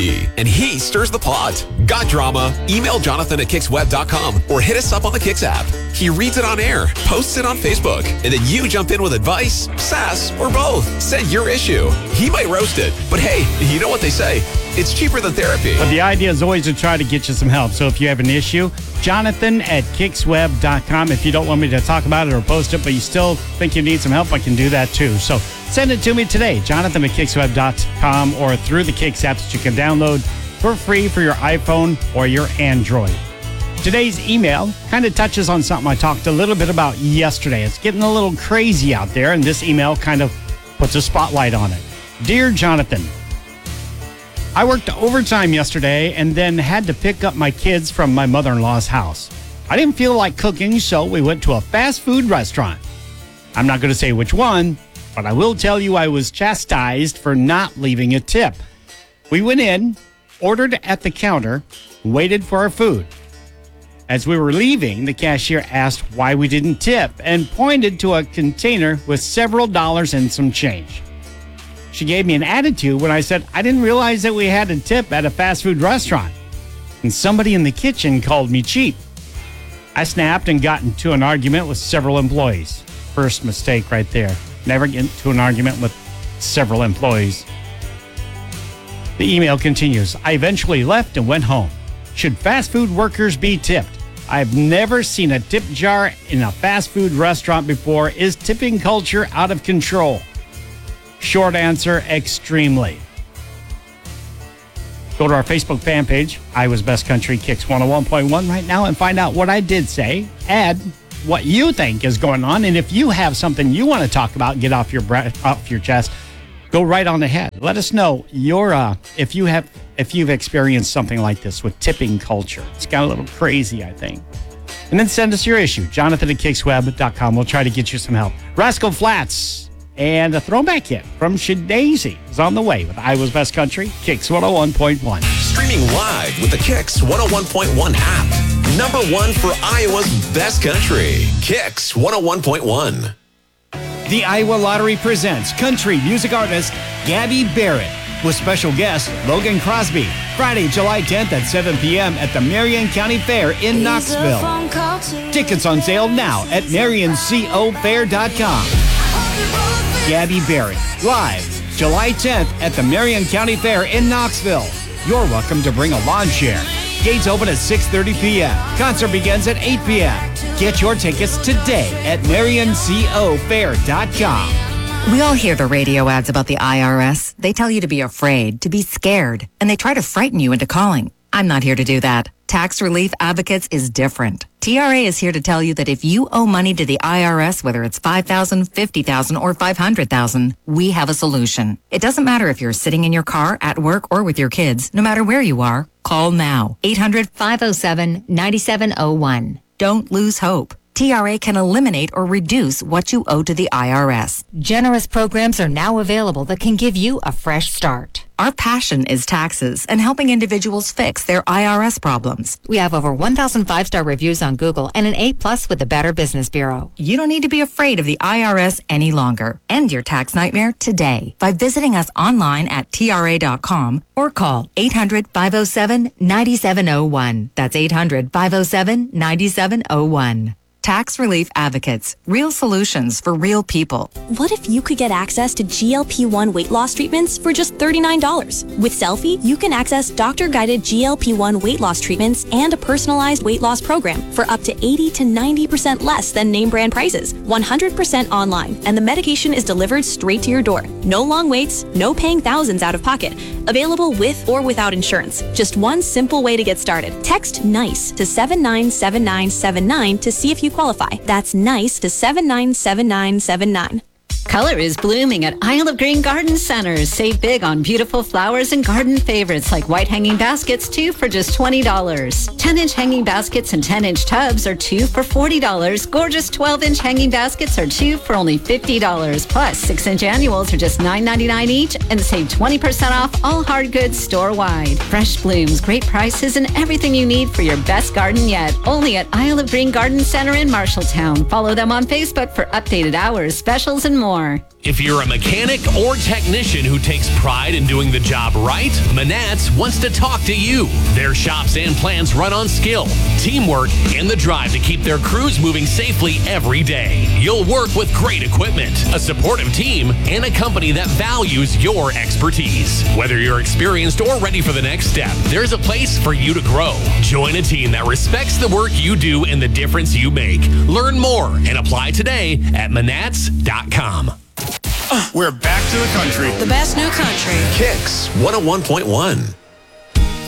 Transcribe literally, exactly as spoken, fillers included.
therapy, and he stirs the pot. Got drama? Email Jonathan at kicks web dot com or hit us up on the Kicks app. He reads it on air, posts it on Facebook, and then you jump in with advice, sass, or both. Send your issue. He might roast it, but hey, you know what they say. It's cheaper than therapy. But the idea is always to try to get you some help. So if you have an issue, Jonathan at kicks web dot com. If you don't want me to talk about it or post it, but you still think you need some help, I can do that too. So send it to me today, Jonathan at kicks web dot com, or through the Kicks app that you can download for free for your iPhone or your Android. Today's email kind of touches on something I talked a little bit about yesterday. It's getting a little crazy out there, and this email kind of puts a spotlight on it. Dear Jonathan, I worked overtime yesterday and then had to pick up my kids from my mother-in-law's house. I didn't feel like cooking, so we went to a fast food restaurant. I'm not going to say which one, but I will tell you I was chastised for not leaving a tip. We went in, ordered at the counter, waited for our food. As we were leaving, the cashier asked why we didn't tip and pointed to a container with several dollars and some change. She gave me an attitude when I said I didn't realize that we had a tip at a fast food restaurant. And somebody in the kitchen called me cheap. I snapped and got into an argument with several employees. First mistake right there. Never get into an argument with several employees. The email continues. I eventually left and went home. Should fast food workers be tipped? I've never seen a tip jar in a fast food restaurant before. Is tipping culture out of control? Short answer, extremely. Go to our Facebook fan page, Iowa's Best Country Kicks one oh one point one right now, and find out what I did say. Add what you think is going on, and if you have something you want to talk about, get off your breath, off your chest, go right on ahead. Let us know your uh, if you have if you've experienced something like this with tipping culture. It's got a little crazy, I think. And then send us your issue, Jonathan at kicks web dot com. We'll try to get you some help. Rascal Flatts and a throwback hit from Shadazy is on the way with Iowa's Best Country, Kicks one oh one point one. Streaming live with the Kicks one oh one point one app. Number one for Iowa's Best Country, Kicks one oh one point one. The Iowa Lottery presents country music artist Gabby Barrett with special guest Logan Crosby. Friday, July tenth at seven p.m. at the Marion County Fair in Knoxville. Tickets on sale now at marion co fair dot com. Gabby Barrett, live July tenth at the Marion County Fair in Knoxville. You're welcome to bring a lawn chair. Gates open at six thirty p.m. Concert begins at eight p.m. Get your tickets today at marion co fair dot com. We all hear the radio ads about the I R S. They tell you to be afraid, to be scared, and they try to frighten you into calling. I'm not here to do that. Tax Relief Advocates is different. T R A is here to tell you that if you owe money to the I R S, whether it's five thousand dollars, fifty thousand dollars, or five hundred thousand dollars, we have a solution. It doesn't matter if you're sitting in your car, at work, or with your kids. No matter where you are, call now. eight hundred, five oh seven, nine seven oh one. Don't lose hope. T R A can eliminate or reduce what you owe to the I R S. Generous programs are now available that can give you a fresh start. Our passion is taxes and helping individuals fix their I R S problems. We have over one thousand five-star reviews on Google and an A plus with the Better Business Bureau. You don't need to be afraid of the I R S any longer. End your tax nightmare today by visiting us online at T R A dot com or call eight hundred, five oh seven, nine seven oh one. That's eight hundred, five oh seven, nine seven oh one. Tax Relief Advocates. Real solutions for real people. What if you could get access to G L P one weight loss treatments for just thirty-nine dollars? With Selfie, you can access doctor-guided G L P one weight loss treatments and a personalized weight loss program for up to eighty to ninety percent less than name brand prices. one hundred percent online, and the medication is delivered straight to your door. No long waits, no paying thousands out of pocket. Available with or without insurance. Just one simple way to get started. Text NICE to seven nine seven nine seven nine to see if you qualify. That's NICE to seven nine seven nine seven nine. Color is blooming at Isle of Green Garden Centers. Save big on beautiful flowers and garden favorites like white hanging baskets, two for just twenty dollars. ten-inch hanging baskets and ten-inch tubs are two for forty dollars. Gorgeous twelve-inch hanging baskets are two for only fifty dollars. Plus, six-inch annuals are just nine ninety-nine each and save twenty percent off all hard goods store-wide. Fresh blooms, great prices, and everything you need for your best garden yet. Only at Isle of Green Garden Center in Marshalltown. Follow them on Facebook for updated hours, specials, and more. more. If you're a mechanic or technician who takes pride in doing the job right, Manats wants to talk to you. Their shops and plants run on skill, teamwork, and the drive to keep their crews moving safely every day. You'll work with great equipment, a supportive team, and a company that values your expertise. Whether you're experienced or ready for the next step, there's a place for you to grow. Join a team that respects the work you do and the difference you make. Learn more and apply today at manats dot com. We're back to the country. The best new country. Kicks one oh one point one.